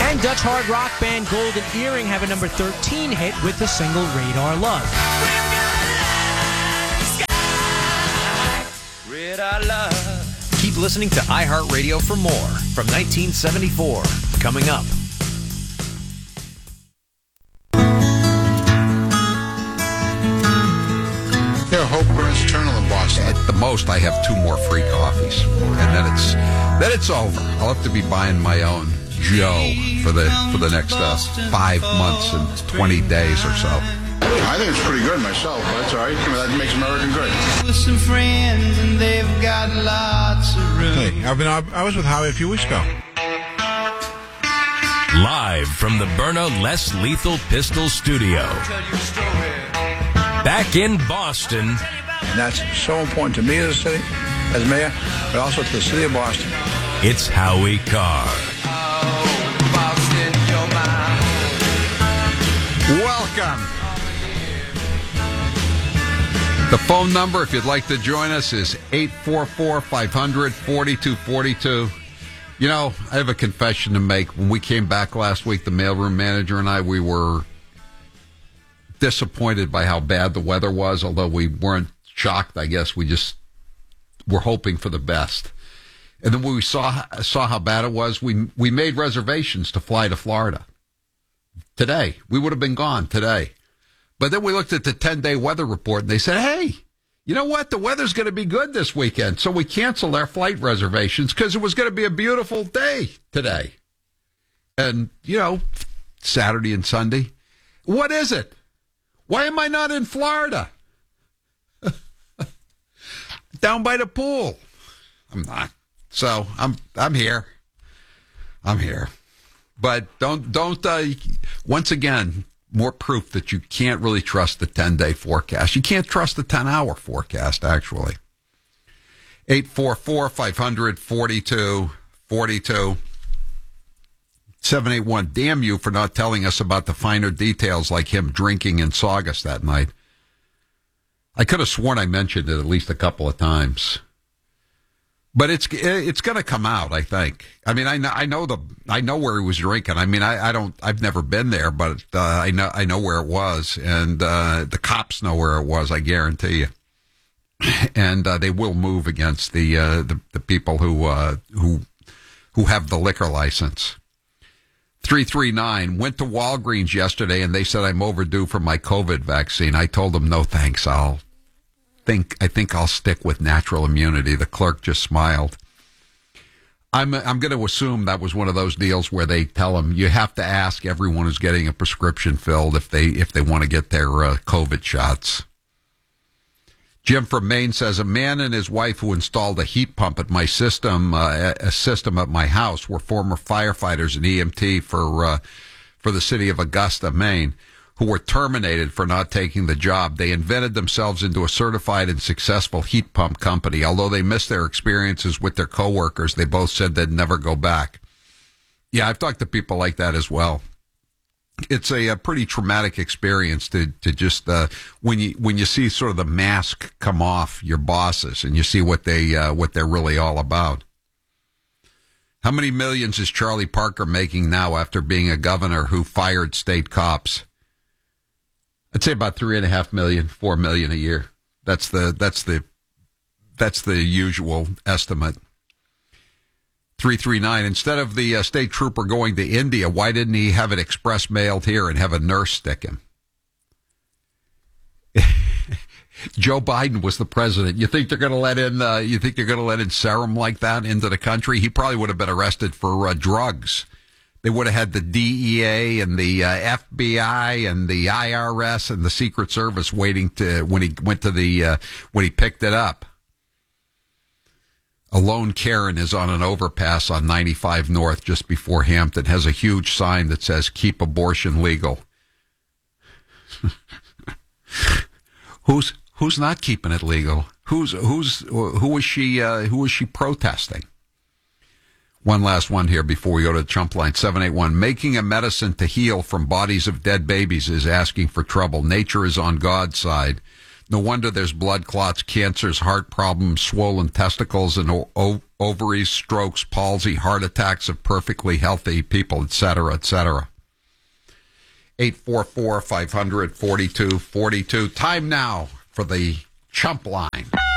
And Dutch hard rock band Golden Earring have a number 13 hit with the single Radar Love. Radar Love. Keep listening to iHeartRadio for more from 1974. Coming up. Yeah, hope burns eternal in Boston. At the most, I have 2 more free coffees, and then it's over. I'll have to be buying my own Joe for the next 5 months and 20 days or so. I think it's pretty good myself, but that's all right. That makes America great. With some friends, and they've got lots of room. Hey, I was with Howie a few weeks ago. Live from the Byrna Less Lethal Pistol Studio. Back in Boston. And that's so important to me as a city, as mayor, but also to the city of Boston. It's Howie Carr. Welcome. The phone number, if you'd like to join us, is 844-500-4242. You know, I have a confession to make. When we came back last week, the mailroom manager and I, we were disappointed by how bad the weather was, although we weren't shocked. I guess we just were hoping for the best. And then when we saw how bad it was, we made reservations to fly to Florida today. We would have been gone today. But then we looked at the 10-day weather report, and they said, hey, you know what? The weather's going to be good this weekend. So we canceled our flight reservations because it was going to be a beautiful day today. And, you know, Saturday and Sunday. What is it? Why am I not in Florida? Down by the pool. I'm not. So I'm here. I'm here. But don't once again, more proof that you can't really trust the 10-day forecast. You can't trust the 10-hour forecast, actually. 844-500-4242. 781, damn you for not telling us about the finer details like him drinking in Saugus that night. I could have sworn I mentioned it at least a couple of times. But it's going to come out, I think. I mean, I know where he was drinking. I mean, I've never been there, but I know where it was, and the cops know where it was. I guarantee you. And they will move against the people who have the liquor license. 339 went to Walgreens yesterday, and they said I'm overdue for my COVID vaccine. I told them no thanks. I think I'll stick with natural immunity. The clerk just smiled. I'm going to assume that was one of those deals where they tell them you have to ask everyone who's getting a prescription filled if they want to get their COVID shots. Jim from Maine says a man and his wife who installed a heat pump at my system, a system at my house, were former firefighters and EMT for the city of Augusta, Maine, who were terminated for not taking the job. They invented themselves into a certified and successful heat pump company. Although they missed their experiences with their coworkers, they both said they'd never go back. Yeah, I've talked to people like that as well. It's a pretty traumatic experience to just when you see sort of the mask come off your bosses and you see what they're really all about. How many millions is Charlie Parker making now after being a governor who fired state cops? I'd say about 3.5 million, 4 million a year. That's the usual estimate. 339. Instead of the state trooper going to India, why didn't he have it express mailed here and have a nurse stick him? Joe Biden was the president. You think they're going to let in? You think they're going to let in serum like that into the country? He probably would have been arrested for drugs. They would have had the DEA and the FBI and the IRS and the Secret Service waiting to when he went to when he picked it up. A lone Karen is on an overpass on 95 North just before Hampton, has a huge sign that says "Keep abortion legal." Who's not keeping it legal? Who is she protesting? One last one here before we go to the Trump line. 781. Making a medicine to heal from bodies of dead babies is asking for trouble. Nature is on God's side. No wonder there's blood clots, cancers, heart problems, swollen testicles, and ovaries, strokes, palsy, heart attacks of perfectly healthy people, etc., etc. 844-500-4242. Time now for the Chump Line.